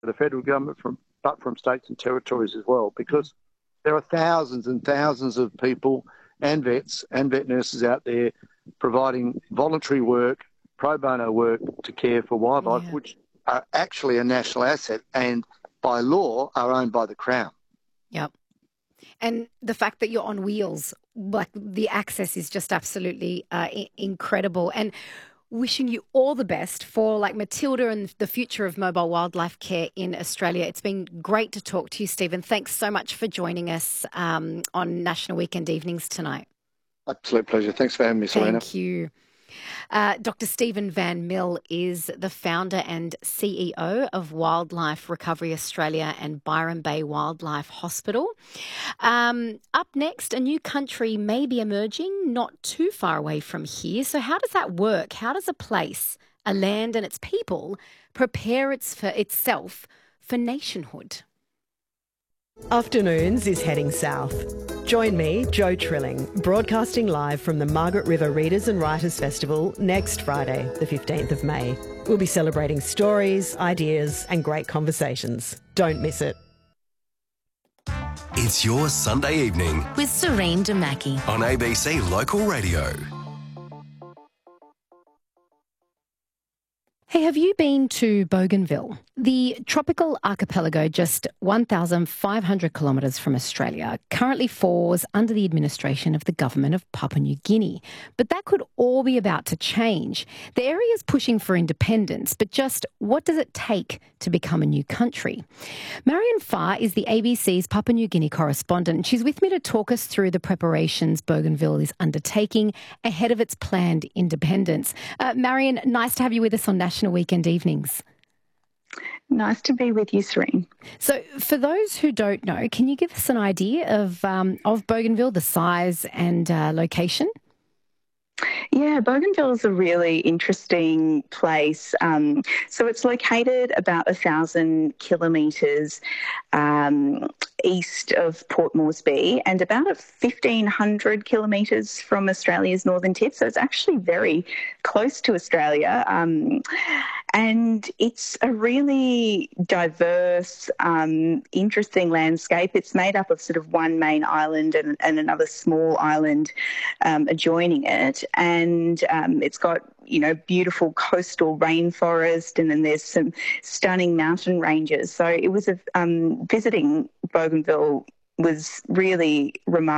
the federal government, but from states and territories as well, because there are thousands and thousands of people and vets and vet nurses out there providing voluntary work, pro bono work to care for wildlife, which are actually a national asset and by law are owned by the Crown. Yep. And the fact that you're on wheels, like the access is just absolutely incredible. And wishing you all the best for like Matilda and the future of mobile wildlife care in Australia. It's been great to talk to you, Stephen. Thanks so much for joining us on National Weekend Evenings tonight. Absolute pleasure. Thanks for having me, Serena. Thank you. Dr. Stephen Van Mill is the founder and CEO of Wildlife Recovery Australia and Byron Bay Wildlife Hospital. Up next, a new country may be emerging not too far away from here. So how does that work? How does a place, a land and its people prepare itself for nationhood? Afternoons is heading south. Join me, Jo Trilling, broadcasting live from the Margaret River Readers and Writers Festival next Friday, the 15th of May. We'll be celebrating stories, ideas and great conversations. Don't miss it. It's your Sunday evening with Serene Damaki on ABC Local Radio. Hey, have you been to Bougainville? The tropical archipelago, just 1,500 kilometres from Australia, currently falls under the administration of the government of Papua New Guinea. But that could all be about to change. The area is pushing for independence, but just what does it take to become a new country? Marion Farr is the ABC's Papua New Guinea correspondent. She's with me to talk us through the preparations Bougainville is undertaking ahead of its planned independence. Marion, nice to have you with us on National Weekend Evenings. Nice to be with you, Serene. So for those who don't know, can you give us an idea of Bougainville, the size and location? Yeah, Bougainville is a really interesting place. So it's located about 1,000 kilometres east of Port Moresby and about 1,500 kilometres from Australia's northern tip. So it's actually very close to Australia. And it's a really diverse, interesting landscape. It's made up of sort of one main island and another small island adjoining it. And it's got, beautiful coastal rainforest, and then there's some stunning mountain ranges. So it was visiting Bougainville was really remarkable.